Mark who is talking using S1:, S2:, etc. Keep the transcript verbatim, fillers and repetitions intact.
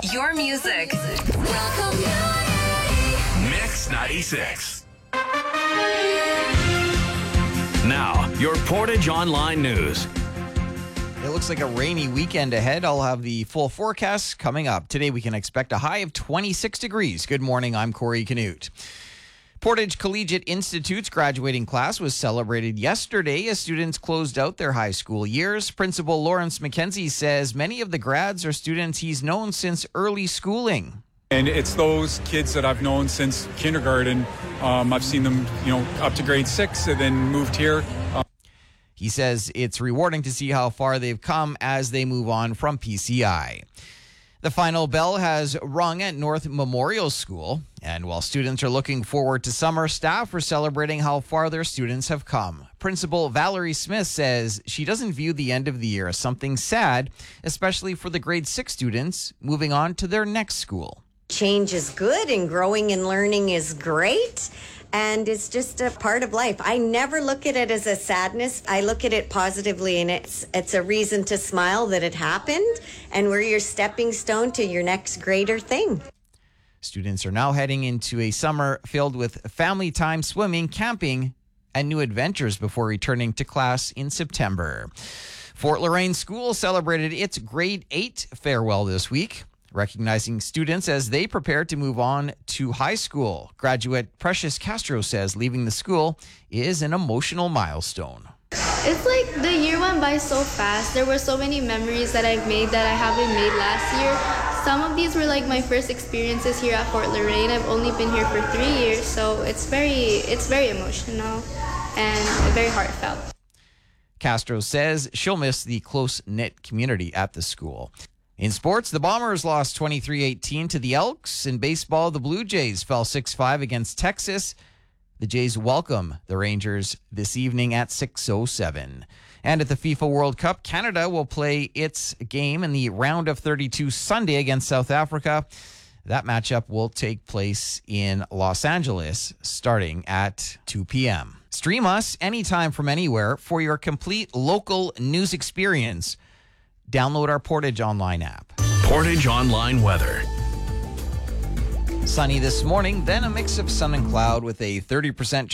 S1: Your music. Welcome.
S2: Mix ninety-six. Now, your Portage Online News.
S3: It looks like a rainy weekend ahead. I'll have the full forecast coming up. Today we can expect a high of twenty-six degrees. Good morning, I'm Corey Canute. Portage Collegiate Institute's graduating class was celebrated yesterday as students closed out their high school years. Principal Lawrence McKenzie says many of the grads are students he's known since early schooling.
S4: And it's those kids that I've known since kindergarten. Um, I've seen them, you know, up to grade six and then moved here. Um,
S3: He says it's rewarding to see how far they've come as they move on from P C I. The final bell has rung at North Memorial School, and while students are looking forward to summer, staff are celebrating how far their students have come. Principal Valerie Smith says she doesn't view the end of the year as something sad, especially for the grade six students moving on to their next school.
S5: Change is good and growing and learning is great. And it's just a part of life. I never look at it as a sadness. I look at it positively, and it's it's a reason to smile that it happened, and we're your stepping stone to your next greater thing.
S3: Students are now heading into a summer filled with family time, swimming, camping, and new adventures before returning to class in September. Fort Loraine School celebrated its grade eight farewell this week, recognizing students as they prepare to move on to high school. Graduate Precious Castro says leaving the school is an emotional milestone.
S6: It's like the year went by so fast. There were so many memories that I've made that I haven't made last year. Some of these were like my first experiences here at Fort Loraine. I've only been here for three years, so it's very, it's very emotional and very heartfelt.
S3: Castro says she'll miss the close-knit community at the school. In sports, the Bombers lost twenty-three eighteen to the Elks. In baseball, the Blue Jays fell six five against Texas. The Jays welcome the Rangers this evening at six oh seven. And at the FIFA World Cup, Canada will play its game in the round of thirty-two Sunday against South Africa. That matchup will take place in Los Angeles starting at two p.m. Stream us anytime from anywhere for your complete local news experience. Download our Portage Online app.
S2: Portage Online weather.
S3: Sunny this morning, then a mix of sun and cloud with a thirty percent